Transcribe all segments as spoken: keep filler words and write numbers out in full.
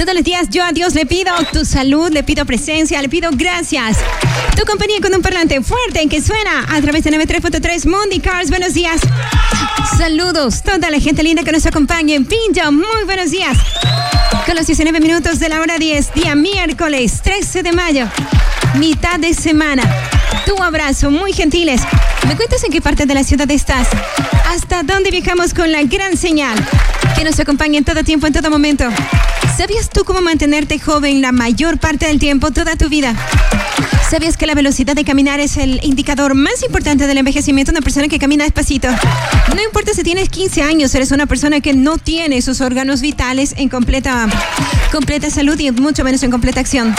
Todos los días yo a Dios le pido tu salud, le pido presencia, le pido gracias. Tu compañía con un parlante fuerte que suena a través de noventa y tres punto tres Mundi Cars. Buenos días. Saludos toda la gente linda que nos acompaña en Pincho. Muy buenos días. Con los diecinueve minutos de la hora diez, día miércoles trece de mayo, mitad de semana. Tu abrazo, muy gentiles. ¿Me cuentas en qué parte de la ciudad estás? ¿Hasta dónde viajamos con la gran señal que nos acompaña en todo tiempo, en todo momento? ¿Sabías tú cómo mantenerte joven la mayor parte del tiempo, toda tu vida? ¿Sabías que la velocidad de caminar es el indicador más importante del envejecimiento de una persona que camina despacito? No importa si tienes quince años, eres una persona que no tiene sus órganos vitales en completa, completa salud y mucho menos en completa acción.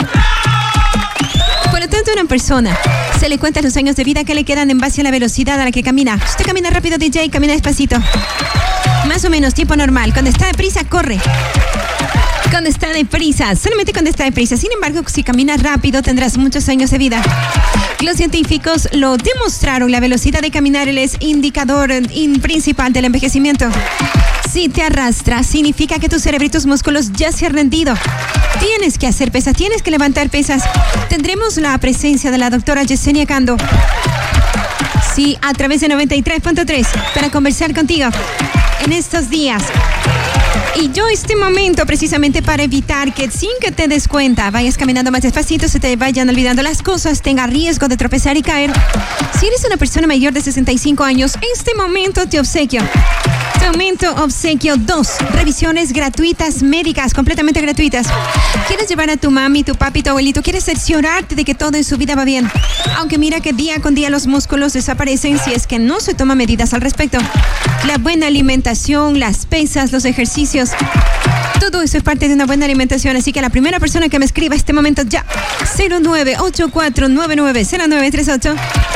Por lo tanto, a una persona se le cuentan los años de vida que le quedan en base a la velocidad a la que camina. Usted camina rápido, D J, camina despacito. Más o menos, tiempo normal. Cuando está deprisa, corre. Cuando está deprisa, solamente cuando está deprisa. Sin embargo, si caminas rápido, tendrás muchos años de vida. Los científicos lo demostraron. La velocidad de caminar es indicador principal del envejecimiento. Si te arrastras, significa que tu cerebro y tus músculos ya se han rendido. Tienes que hacer pesas, tienes que levantar pesas. Tendremos la presencia de la doctora Yesenia Cando. Sí, a través de noventa y tres punto tres para conversar contigo en estos días. Y yo este momento precisamente para evitar que sin que te des cuenta vayas caminando más despacito, se te vayan olvidando las cosas, tenga riesgo de tropezar y caer. Si eres una persona mayor de sesenta y cinco años, este momento te obsequio. Te aumento obsequio dos revisiones gratuitas médicas, completamente gratuitas. ¿Quieres llevar a tu mami, tu papi, tu abuelito? ¿Quieres cerciorarte de que todo en su vida va bien? Aunque mira que día con día los músculos desaparecen si es que no se toman medidas al respecto. La buena alimentación, las pesas, los ejercicios, todo eso es parte de una buena alimentación. Así que la primera persona que me escriba este momento ya, cero nueve ocho cuatro nueve nueve cero nueve tres ocho.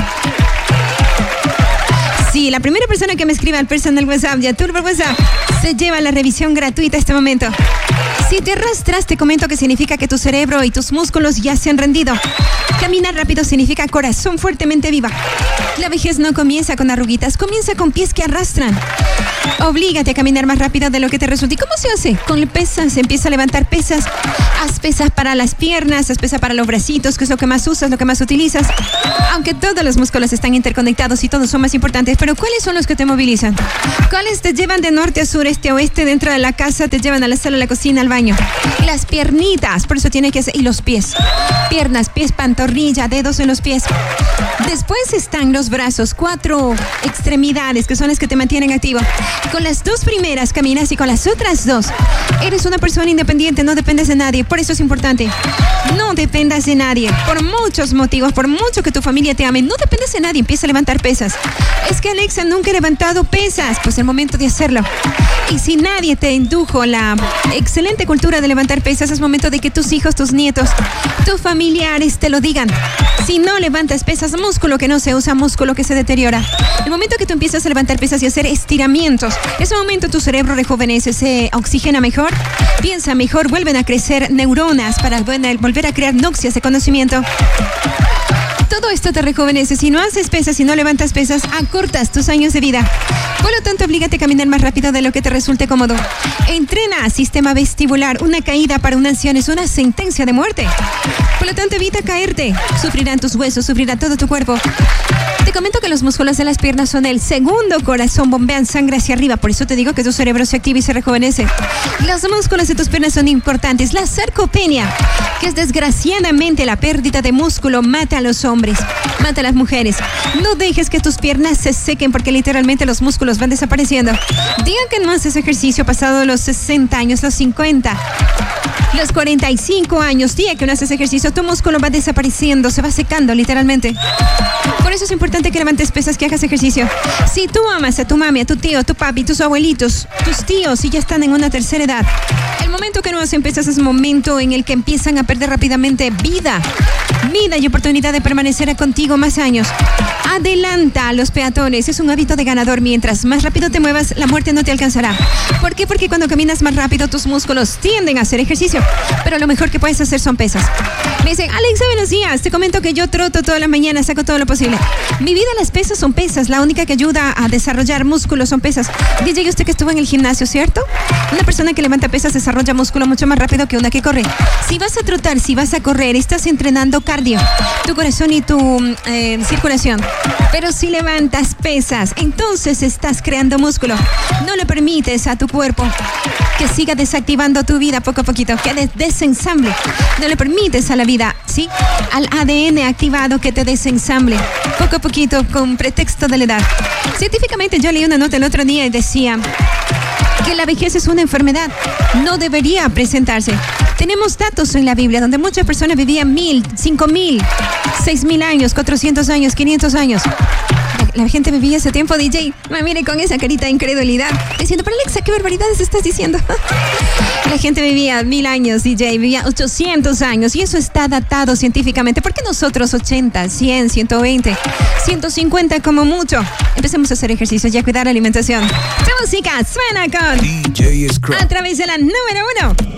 Sí, la primera persona que me escriba al personal WhatsApp, ya Turbo WhatsApp, se lleva la revisión gratuita este momento. Si te arrastras, te comento que significa que tu cerebro y tus músculos ya se han rendido. Caminar rápido significa corazón fuertemente viva. La vejez no comienza con arruguitas, comienza con pies que arrastran. Oblígate a caminar más rápido de lo que te resulta. ¿Y cómo se hace? Con pesas, empieza a levantar pesas. Haz pesas para las piernas, haz pesas para los bracitos, que es lo que más usas, lo que más utilizas. Aunque todos los músculos están interconectados y todos son más importantes, pero ¿cuáles son los que te movilizan? ¿Cuáles te llevan de norte a sur, este a oeste, dentro de la casa, te llevan a la sala, a la cocina, al baño? Las piernitas, por eso tiene que ser, y los pies. Piernas, pies, pantorrilla, dedos en los pies. Después están los brazos, cuatro extremidades que son las que te mantienen activo. Con las dos primeras caminas y con las otras dos eres una persona independiente, no dependes de nadie. Por eso es importante, no dependas de nadie. Por muchos motivos, por mucho que tu familia te ame, no dependes de nadie. Empieza a levantar pesas. Es que Alexa nunca he levantado pesas. Pues el momento de hacerlo. Y si nadie te indujo la excelente cultura de levantar pesas, es momento de que tus hijos, tus nietos, tus familiares te lo digan. Si no levantas pesas, músculo que no se usa, músculo que se deteriora. El momento que tú empiezas a levantar pesas y hacer estiramientos, ese momento tu cerebro rejuvenece, se oxigena mejor, piensa mejor, vuelven a crecer neuronas para volver a crear noxias de conocimiento. Todo esto te rejuvenece. Si no haces pesas, si no levantas pesas, acortas tus años de vida. Por lo tanto, oblígate a caminar más rápido de lo que te resulte cómodo. Entrena sistema vestibular. Una caída para un anciano es una sentencia de muerte. Por lo tanto, evita caerte. Sufrirán tus huesos, sufrirá todo tu cuerpo. Te comento que los músculos de las piernas son el segundo corazón, bombean sangre hacia arriba. Por eso te digo que tu cerebro se activa y se rejuvenece. Los músculos de tus piernas son importantes. La sarcopenia, que es desgraciadamente la pérdida de músculo, mata a los hombres, mata a las mujeres. No dejes que tus piernas se sequen porque literalmente los músculos van desapareciendo. Digan que no haces ejercicio pasado los sesenta años, los cincuenta, los cuarenta y cinco años. Diga que no haces ejercicio, tu músculo va desapareciendo, se va secando literalmente. Por eso es importante que levantes pesas, que hagas ejercicio. Si tú amas a tu mami, a tu tío, a tu papi, tus abuelitos, tus tíos, y ya están en una tercera edad, el momento que no hacen pesas es el momento en el que empiezan a perder rápidamente vida. Vida y oportunidad de permanecer contigo más años. Adelanta a los peatones. Es un hábito de ganador. Mientras más rápido te muevas, la muerte no te alcanzará. ¿Por qué? Porque cuando caminas más rápido, tus músculos tienden a hacer ejercicio. ejercicio, pero lo mejor que puedes hacer son pesas. Me dicen, Alexa, buenos días, te comento que yo troto todas las mañanas, saco todo lo posible. Mi vida las pesas son pesas, la única que ayuda a desarrollar músculos son pesas. D J, usted que estuvo en el gimnasio, ¿cierto? Una persona que levanta pesas desarrolla músculo mucho más rápido que una que corre. Si vas a trotar, si vas a correr, estás entrenando cardio, tu corazón y tu eh, circulación. Pero si levantas pesas, entonces estás creando músculo. No le permites a tu cuerpo que siga desactivando tu vida poco a poquito, que des- desensamble. No le permites a la vida, ¿sí? Al A D N activado que te desensamble poco a poquito con pretexto de la edad. Científicamente yo leí una nota el otro día y decía que la vejez es una enfermedad, no debería presentarse. Tenemos datos en la Biblia donde muchas personas vivían mil, cinco mil, seis mil años, cuatrocientos años, quinientos años. La, la gente vivía ese tiempo, D J. Me mire con esa carita de incredulidad, diciendo, pero Alexa, ¿qué barbaridades estás diciendo? La gente vivía mil años, D J, vivía ochocientos años y eso está datado científicamente. ¿Por qué nosotros ochenta, cien, ciento veinte, ciento cincuenta como mucho? Empecemos a hacer ejercicios y a cuidar la alimentación. Esta música suena con D J Scratch. a través de la número uno.